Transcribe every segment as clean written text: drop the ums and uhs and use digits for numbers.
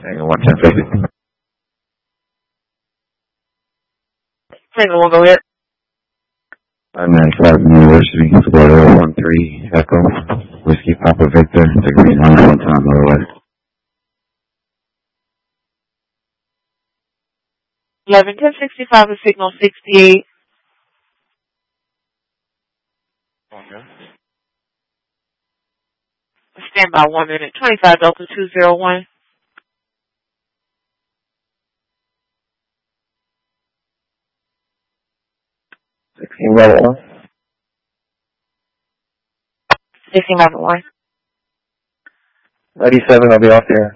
Tango 11050. Tango 1, go ahead. 595 University, Florida 13 Echo, Whiskey Papa Victor, the Green Line on time, otherwise. 11-1065 is signal 68. Okay. Stand by 1 minute. 25 Delta 201. Level 1. 16 level 1. 97, I'll be off here.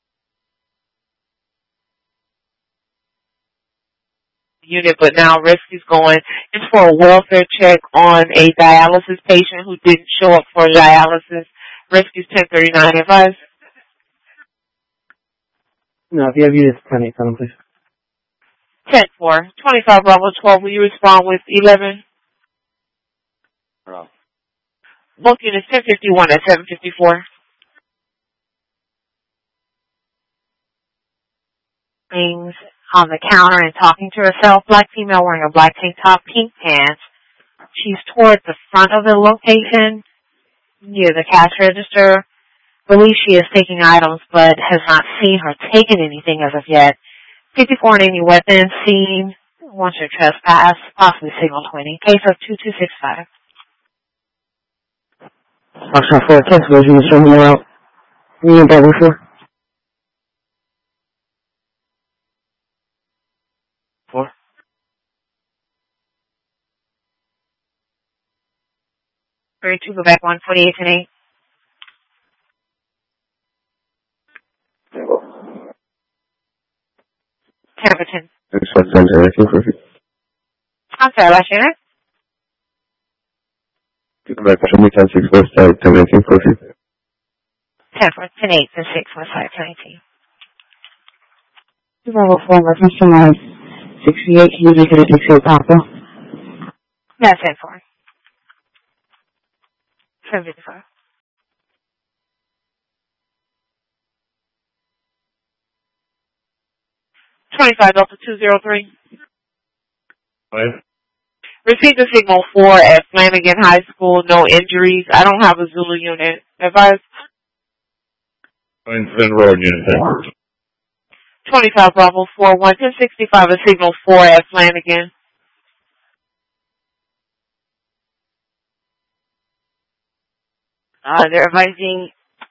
Unit, but now rescue's going. It's for a welfare check on a dialysis patient who didn't show up for dialysis. Rescue's 1039 advice. No, if you have units, 1087, please. 10-4. 25 Bravo 12. Will you respond with 11? No. Both units 1051 at 754. Things on the counter and talking to herself. Black female wearing a black tank top, pink pants. She's towards the front of the location near the cash register. Believes she is taking items, but has not seen her taking anything as of yet. 54 and any weapons seen. Wants your trespass, possibly signal 20. Case of 2265. Foxtrot 4, cancel units from here out. Unit Bravo 4. 4. Very 2, go back 1, 48 and 8. Templeton. I'm sorry, last unit? Come back, show me 10-6 West Side, 10-18 curfew. 10-4, 10-8, 10-6 West Side, 10-18. Bravo 4, reference to line 68, can you make it a 68 Papa? Yeah, 10-4. 755. $25 Delta 203. Right. Received a signal 4 at Flanagan High School. No injuries. I don't have a Zulu unit. Advise. Send road unit 25 Bravo 4 1065. A signal 4 at Flanagan. They're advising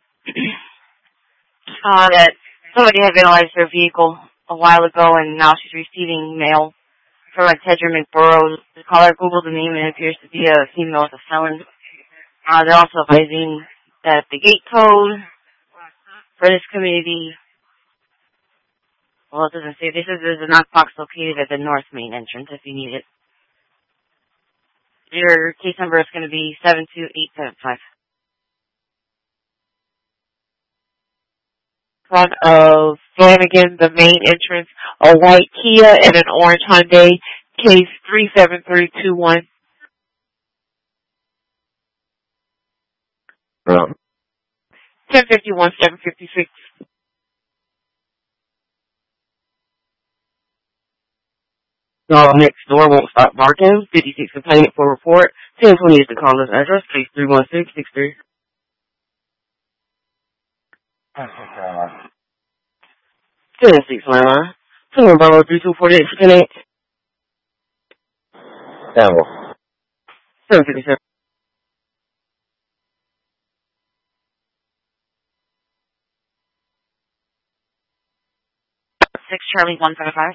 that somebody had vandalized their vehicle a while ago, and now she's receiving mail from a Tedra McBurrow. The caller Googled the name and it appears to be a female with a felon. They're also advising that the gate code for this community, well, it doesn't say. This is there's a knockbox located at the north main entrance if you need it. Your case number is going to be 72875. Front of Flanagan, the main entrance, a white Kia and an orange Hyundai, case 37321. 1051, 756. No, next door won't stop barking. 56 complainant for report. 1020 is the caller's address. Case 31663. 10-6 landline. 2 Bravo 3248 10-8. Campbell. 757. 6 Charlie 155.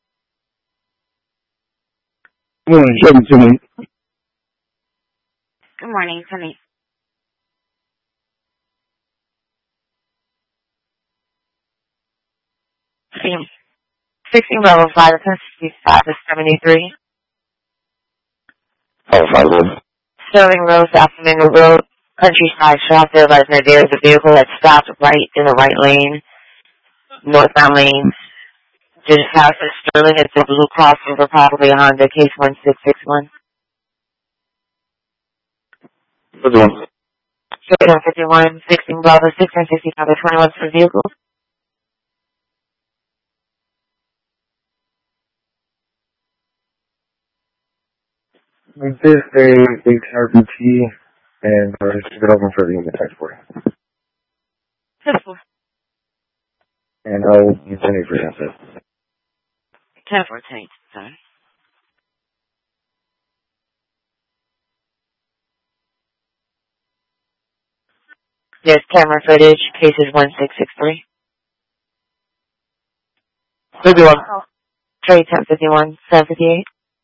Morning, 728. Good morning, Sunny. Team 16 Bravo 5 1065 is 73. Sterling Road, South Domingo Road, Countryside Shop. There is a vehicle that stopped right in the right lane, northbound lane. Just past Sterling, it's a blue crossover, probably a Honda, case 1661. 51, 16 Bravo 6 1065 21 for vehicle. This day, HRBT, and we're just going to open for the unit text for you. 10-4. And I'll use any for that. 10-4, 10-7. There's camera footage, cases 1663. Ruby 1, trade 1051, 758.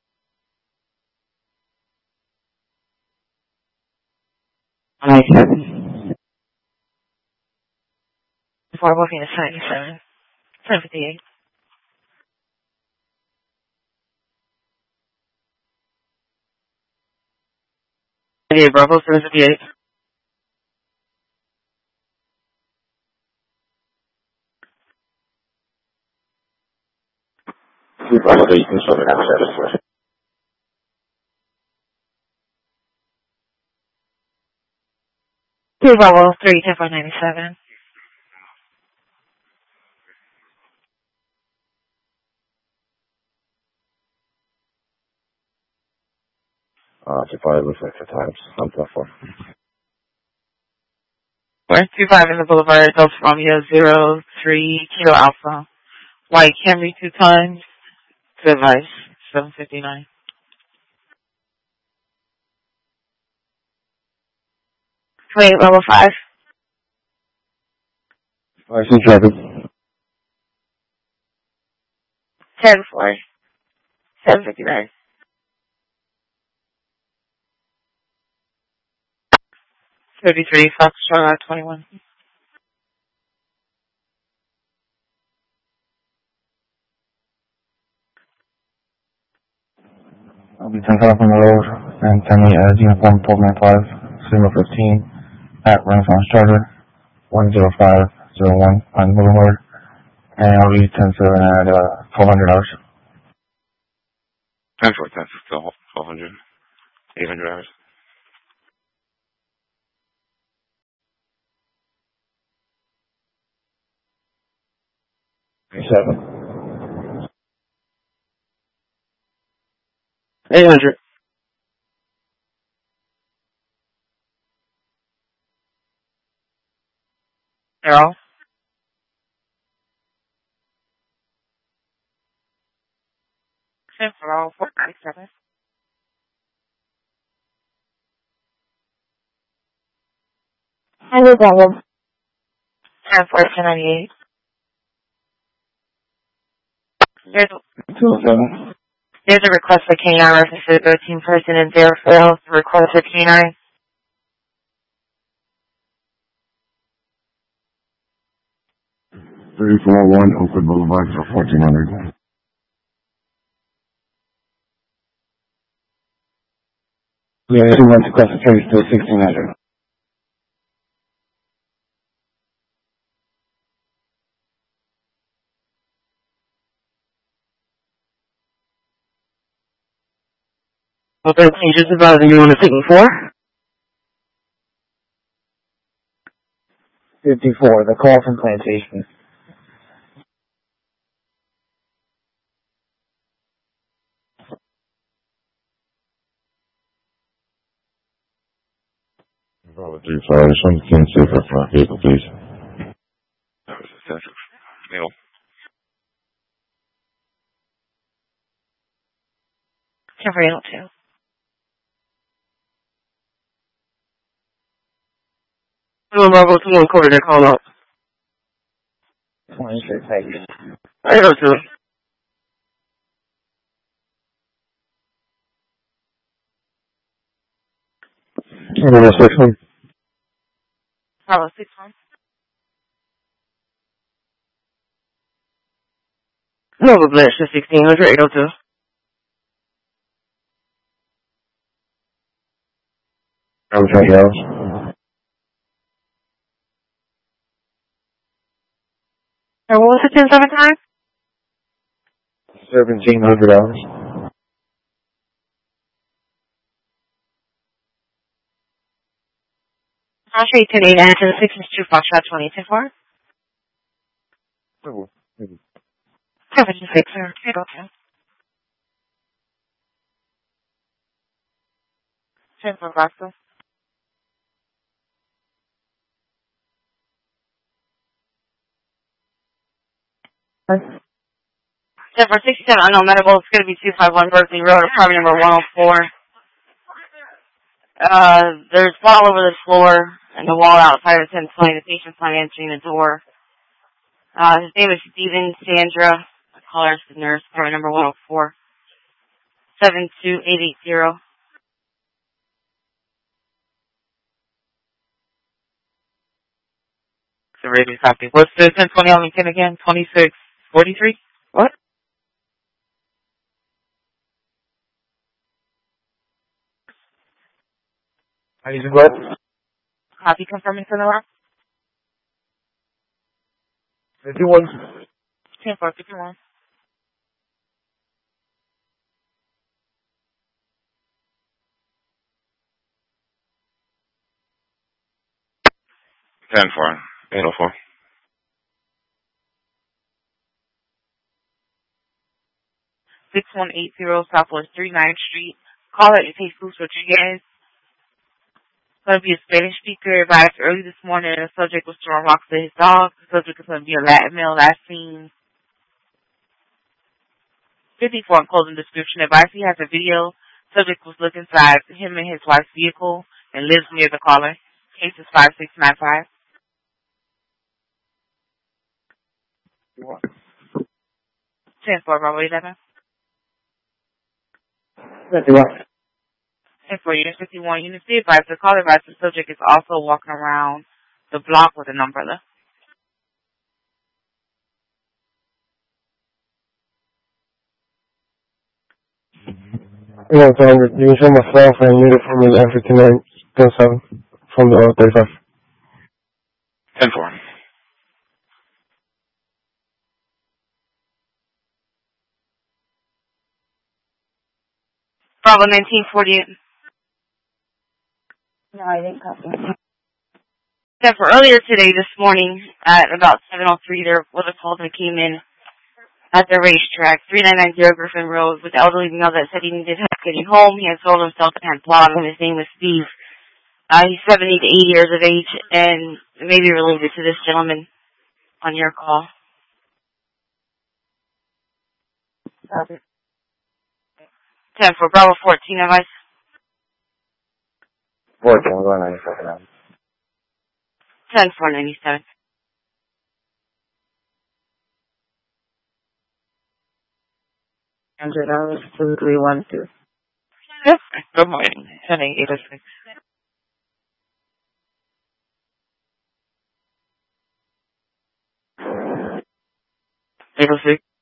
Before moving to 97, 758. Bravo 758. Bravo, you can show me that service. Bravo 3, 10-497. It probably looks like the times. I'm tough for. 425 in the Boulevard, Gulf Romeo 03, Kilo Alpha. White Camry 2 times, to advice, 759. Wait, level 5. License driving. 10-4, 759. 33, Foxtrot 21. I'll be 10 off on the road and send me as uniform 1295, Sigma 15, at Renaissance Charter, 10501 on Boulevard, and I'll be 10-7 at $1,200. 10-4, 10, still 1,200, 800 hours. 7. 800. Zero. Zero, 497. Hello, Bob. 10-4, 1098. There's a request for K9 reference to the 13 person in Deerfield. Request for K9. 3401 Oakwood Boulevard for 1400. We have 2 months across the trace to 1600. Well, 13, just about you want to take me for? 54, the call from Plantation. Bravo 35, some can see for front vehicle, please. That was the central. Middle. 10-4, 802. Bravo 2-1 quarter, they're calling up. 26, thank you. 802. Bravo 6-1. Bravo 6-1. Nova Blanche to 1600, 802. Bravo 20 hours. What was the 10-7 time? 1700 hours. I'll show you 10-8 and to the 6 is 2 Foxtrot 20, 10-4. 7-6, sir. 802. 10 for Boston. 10 for 67 unknown medical. It's going to be 251 Berkeley Road, apartment number 104. There's blood all over the floor and the wall outside of 1020. The patient's not answering the door. His name is Steven Sandra. The caller is the nurse, apartment number 104. 72880. The radio copy. What's the 1020 Ellington again? 2643? What? Are you what? Copy confirming for the last? 51. 10 for 51. Ten four. 804. 6180 Southwest 39th Street. Caller is Jesus Rodriguez. Going to be a Spanish speaker. Advised early this morning, the subject was throwing rocks at his dog. The subject is going to be a Latin male, last seen 54 in closing description. Advised he has a video. Subject was looking inside him and his wife's vehicle and lives near the caller. Case is 5695. 10 for Bravo 11. 10 for Unit 51. Unit C advised the caller advised the subject is also walking around the block with an umbrella. Yeah, 100. You can show myself and unit from the African 907 from the 35. 10 4. Bravo 1948. No, I didn't copy. Except for earlier today, this morning, at about 7:03, there was a call that came in at the racetrack, 3990 Griffin Road, with the elderly male that said he needed help getting home. He had sold himself and had blood, and his name was Steve. He's 70 to 80 years of age, and may be related to this gentleman on your call. Copy. 10 for Bravo 14, advice. 14, going 97. 10 for 97. $100, 2312. Yes. Good morning. Heading 806. 806.